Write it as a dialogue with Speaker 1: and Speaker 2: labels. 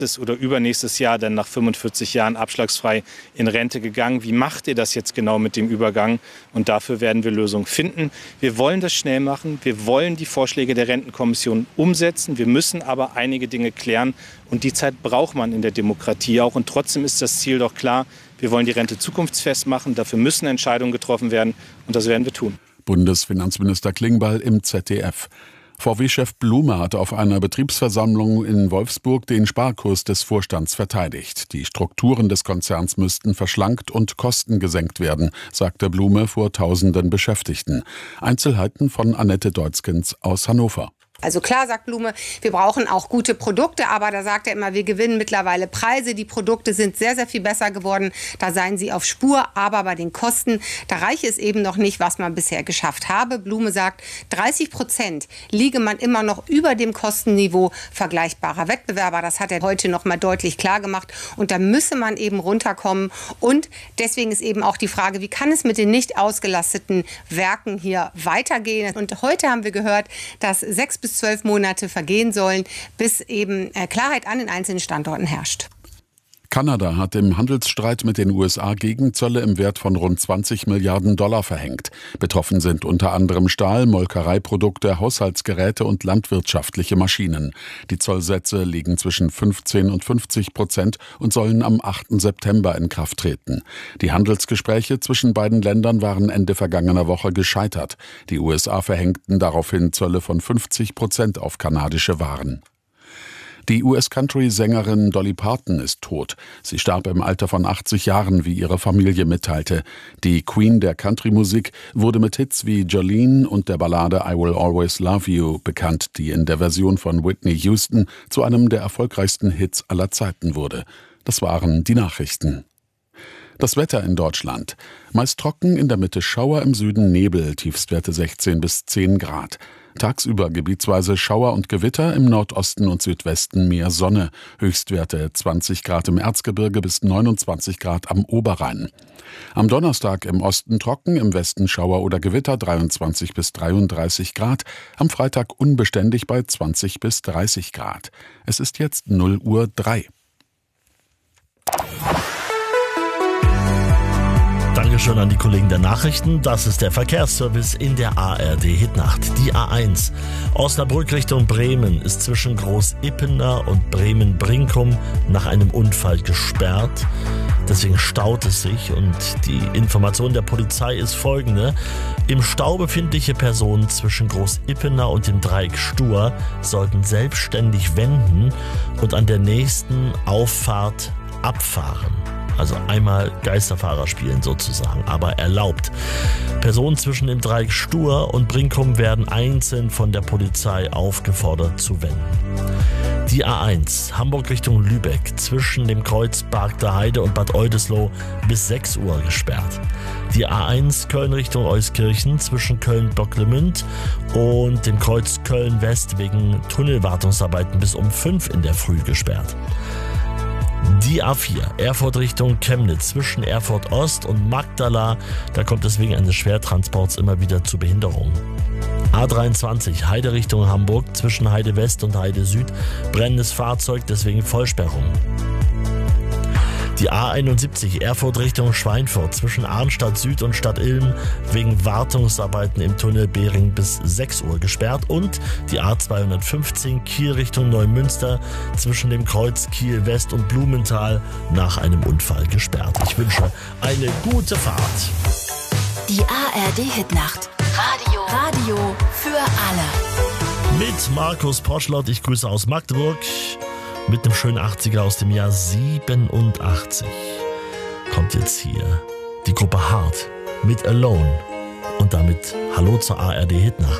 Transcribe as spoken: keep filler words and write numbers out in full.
Speaker 1: oder übernächstes Jahr dann nach fünfundvierzig Jahren abschlagsfrei in Rente gegangen. Wie macht ihr das jetzt genau mit dem Übergang? Und dafür werden wir Lösungen finden. Wir wollen das schnell machen. Wir wollen die Vorschläge der Rentenkommission umsetzen. Wir müssen aber einige Dinge klären. Und die Zeit braucht man in der Demokratie auch. Und trotzdem ist das Ziel doch klar. Wir wollen die Rente zukunftsfest machen. Dafür müssen Entscheidungen getroffen werden. Und das werden wir tun.
Speaker 2: Bundesfinanzminister Klingbeil im Z D F. V W-Chef Blume hatte auf einer Betriebsversammlung in Wolfsburg den Sparkurs des Vorstands verteidigt. Die Strukturen des Konzerns müssten verschlankt und Kosten gesenkt werden, sagte Blume vor tausenden Beschäftigten. Einzelheiten von Annette Deutzkens aus Hannover.
Speaker 3: Also klar, sagt Blume, wir brauchen auch gute Produkte, aber da sagt er immer, wir gewinnen mittlerweile Preise. Die Produkte sind sehr, sehr viel besser geworden. Da seien sie auf Spur, aber bei den Kosten, da reiche es eben noch nicht, was man bisher geschafft habe. Blume sagt, dreißig Prozent liege man immer noch über dem Kostenniveau vergleichbarer Wettbewerber. Das hat er heute noch mal deutlich klar gemacht. Und da müsse man eben runterkommen. Und deswegen ist eben auch die Frage, wie kann es mit den nicht ausgelasteten Werken hier weitergehen? Und heute haben wir gehört, dass sechs bis zwölf Monate vergehen sollen, bis eben Klarheit an den einzelnen Standorten herrscht.
Speaker 2: Kanada hat im Handelsstreit mit den U S A Gegenzölle im Wert von rund zwanzig Milliarden Dollar verhängt. Betroffen sind unter anderem Stahl, Molkereiprodukte, Haushaltsgeräte und landwirtschaftliche Maschinen. Die Zollsätze liegen zwischen fünfzehn und fünfzig Prozent und sollen am achten September in Kraft treten. Die Handelsgespräche zwischen beiden Ländern waren Ende vergangener Woche gescheitert. Die U S A verhängten daraufhin Zölle von fünfzig Prozent auf kanadische Waren. Die U S-Country-Sängerin Dolly Parton ist tot. Sie starb im Alter von achtzig Jahren, wie ihre Familie mitteilte. Die Queen der Country-Musik wurde mit Hits wie Jolene und der Ballade I Will Always Love You bekannt, die in der Version von Whitney Houston zu einem der erfolgreichsten Hits aller Zeiten wurde. Das waren die Nachrichten. Das Wetter in Deutschland. Meist trocken, in der Mitte Schauer, im Süden Nebel, Tiefstwerte sechzehn bis zehn Grad. Tagsüber gebietsweise Schauer und Gewitter, im Nordosten und Südwesten mehr Sonne. Höchstwerte zwanzig Grad im Erzgebirge bis neunundzwanzig Grad am Oberrhein. Am Donnerstag im Osten trocken, im Westen Schauer oder Gewitter dreiundzwanzig bis dreiunddreißig Grad. Am Freitag unbeständig bei zwanzig bis dreißig Grad. Es ist jetzt null Uhr drei.
Speaker 4: Dankeschön an die Kollegen der Nachrichten. Das ist der Verkehrsservice in der A R D-Hitnacht. Die A eins Osnabrück Richtung Bremen ist zwischen Groß-Ippener und Bremen-Brinkum nach einem Unfall gesperrt. Deswegen staut es sich und die Information der Polizei ist folgende. Im Stau befindliche Personen zwischen Groß-Ippener und dem Dreieck Stur sollten selbstständig wenden und an der nächsten Auffahrt abfahren. Also einmal Geisterfahrer spielen sozusagen, aber erlaubt. Personen zwischen dem Dreieck Stur und Brinkum werden einzeln von der Polizei aufgefordert zu wenden. Die A eins Hamburg Richtung Lübeck zwischen dem Kreuz Bargter Heide und Bad Oldesloe bis sechs Uhr gesperrt. Die A eins Köln Richtung Euskirchen zwischen Köln-Bocklemünd und dem Kreuz Köln-West wegen Tunnelwartungsarbeiten bis um fünf in der Früh gesperrt. Die A vier Erfurt Richtung Chemnitz zwischen Erfurt Ost und Magdala, da kommt es wegen eines Schwertransports immer wieder zu Behinderungen. A dreiundzwanzig Heide Richtung Hamburg zwischen Heide West und Heide Süd brennendes Fahrzeug, deswegen Vollsperrung. Die A einundsiebzig Erfurt Richtung Schweinfurt zwischen Arnstadt Süd und Stadt Ilm wegen Wartungsarbeiten im Tunnel Behring bis sechs Uhr gesperrt und die A zweihundertfünfzehn Kiel Richtung Neumünster zwischen dem Kreuz Kiel West und Blumenthal nach einem Unfall gesperrt. Ich wünsche eine gute Fahrt.
Speaker 5: Die A R D-Hitnacht. Radio. Radio für alle.
Speaker 4: Mit Markus Poschlott, ich grüße aus Magdeburg. Mit einem schönen achtziger aus dem Jahr siebenundachtzig kommt jetzt hier die Gruppe Hart mit Alone und damit Hallo zur A R D Hitnacht.